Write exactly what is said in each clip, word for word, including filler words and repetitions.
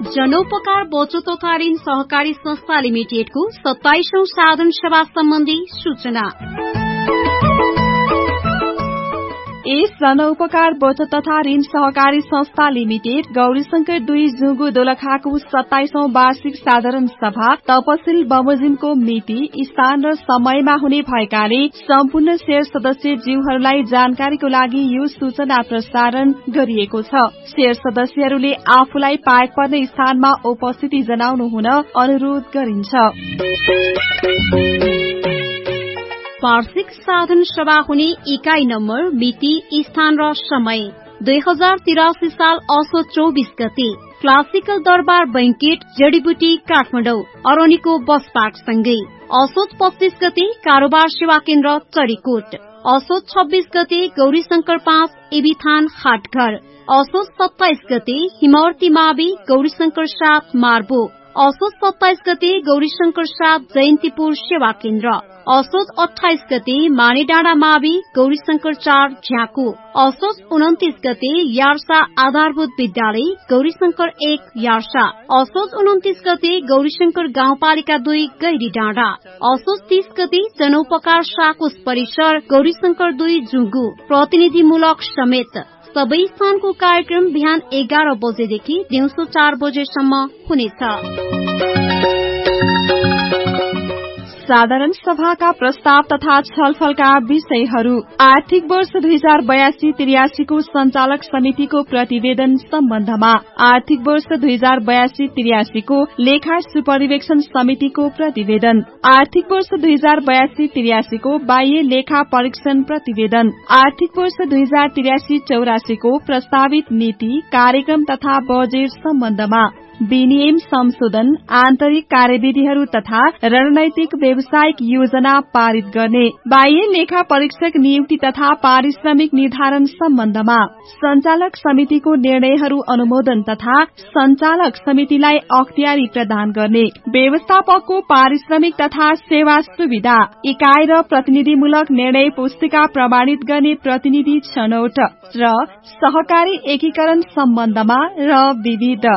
जनोपकार बचत तथा ऋण सहकारी संस्था लिमिटेडको सत्ताइसौं साधारण सभा सम्बन्धी सूचना। यस जनउपकार बचत तथा ऋण सहकारी संस्था लिमिटेड गौरीशंकर दुई जुगु दोलखाको सत्ताइसौं वार्षिक साधारण सभा तपसिल बमोजिमको मिति, स्थान र समयमा हुने भएकाले सम्पूर्ण शेयर सदस्य जीवहरूलाई जानकारीको लागि यो सूचना प्रसारण गरिएको छ। शेयर सदस्यहरूले आफूलाई पाएक पर्ने स्थानमा उपस्थिति जनाउनु हुन अनुरोध गरिन्छ। वार्षिक साधारण सभा हुने इकाई नम्बर, मिति, स्थान र समय दुई हजार तिरासी साल असोज चौबीस गते क्लासिकल दरबार बैंकेट, जडीबुटी, काठमाडौँ अरनीको बस पार्कसँगै। असोज पच्चीस गते कारोबार सेवा केन्द्र, चरीकोट। असोज छब्बीस गते गौरीशंकर पाँच, एबीथान, हाटघर। असोज सत्ताइस गते हिमवर्ती मावि, गौरीशंकर सात, मार्बो। असोज सत्ताइस गते गौरीशंकर सात, जयन्तीपुर सेवा केन्द्र। असोज अठाइस गते मानेडाँडा मावि, गौरीशंकर चार, झ्याकु। असोज उन्तिस गते यार्सा आधारभूत विद्यालय, गौरीशंकर एक, यार्सा। असोज उन्तिस गते गौरीशंकर गाउँपालिका दुई, गैरी डाँडा। असोज तीस गते जनोपकार साकोस परिसर, गौरीशंकर दुई, जुगु। प्रतिनिधिमूलक समेत सबै स्थानको कार्यक्रम बिहान एघार बजेदेखि दिउँसो चार बजेसम्म हुनेछ। साधारण सभाका प्रस्ताव तथा छलफलका विषयहरू। आर्थिक वर्ष दुई हजार बयासी त्रियासीको संचालक समितिको प्रतिवेदन सम्बन्धमा। आर्थिक वर्ष दुई हजार बयासी त्रियासीको लेखा सुपरिवेक्षण समितिको प्रतिवेदन। आर्थिक वर्ष दुई हजार बयासी त्रियासीको बाह्य लेखा परीक्षण प्रतिवेदन। आर्थिक वर्ष दुई हजार त्रियासी चौरासीको प्रस्तावित नीति, कार्यक्रम तथा बजेट सम्बन्धमा। विनियम संशोधन, आन्तरिक कार्यविधिहरू तथा रणनैतिक व्यावसायिक योजना पारित गर्ने। बाह्य लेखा परीक्षक नियुक्ति तथा पारिश्रमिक निर्धारण सम्बन्धमा। संचालक समितिको निर्णयहरू अनुमोदन तथा संचालक समितिलाई अख्तियारी प्रदान गर्ने। व्यवस्थापकको पारिश्रमिक तथा सेवा सुविधा। इकाई र प्रतिनिधिमूलक निर्णय पुस्तिका प्रमाणित गर्ने प्रतिनिधि छनौट र सहकारी एकीकरण सम्बन्धमा र विविध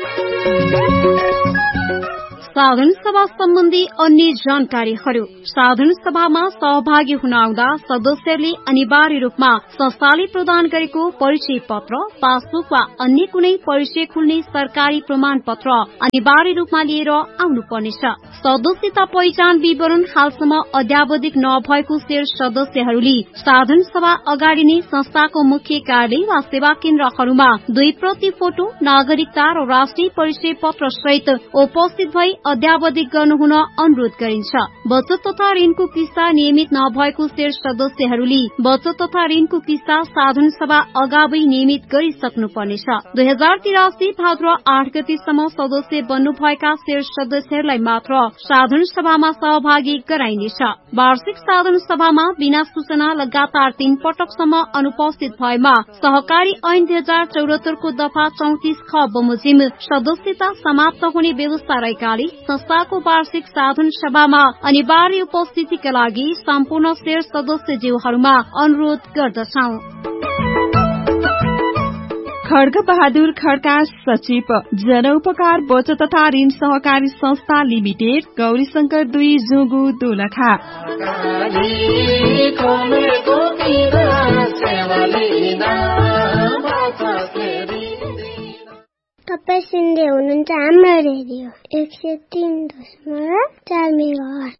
साधारण सभा सम्बन्धी अन्य जानकारीहरू। साधारण सभामा सहभागी हुन आउँदा सदस्यहरूले अनिवार्य रूपमा संस्थाले प्रदान गरेको परिचय पत्र, पासबुक वा अन्य कुनै परिचय खुल्ने सरकारी प्रमाण पत्र अनिवार्य रूपमा लिएर आउनुपर्नेछ। सदस्यता पहिचान विवरण हालसम्म अद्यावधिक नभएको शेयर सदस्यहरूले साधारण सभा अगाडि नै संस्थाको मुख्य कार्यालय वा सेवा केन्द्रहरूमा दुई प्रति फोटो, नागरिकता र राष्ट्रिय परिचय पत्र सहित उपस्थित भई अद्यावधिक गर्नुहुन अनुरोध गरिन्छ। बचत तथा ऋणको किस्ता नियमित नभएको शेयर सदस्यहरूले बचत तथा ऋणको किस्ता साधारण सभा अगावै नियमित गरिसक्नुपर्नेछ। दुई हजार तिरासी भाद्र आठ गतेसम्म सदस्य बन्नुभएका शेयर सदस्यहरूलाई मात्र साधारण सभामा सहभागी गराइनेछ। वार्षिक साधारण सभामा बिना सूचना लगातार तीन पटकसम्म अनुपस्थित भएमा सहकारी ऐन दुई हजार चौरात्तरको दफा चौतिस ख बमोजिम सदस्यता समाप्त हुने व्यवस्था रहेकाले संस्थाको वार्षिक साधारण सभामा अनिवार्य उपस्थितिका लागि सम्पूर्ण शेयर सदस्यज्यूहरूमा अनुरोध गर्दछौं। खड्ग बहादुर खड्का, सचिव, जनउपकार बचत तथा ऋण सहकारी संस्था लिमिटेड, गौरीशंकर दुई, जुगु, दोलखा। तपाईँ सुन्दै हुनुहुन्छ हाम्रो रेडियो एक सय तीन दशमलव चार मेगाहर्ज।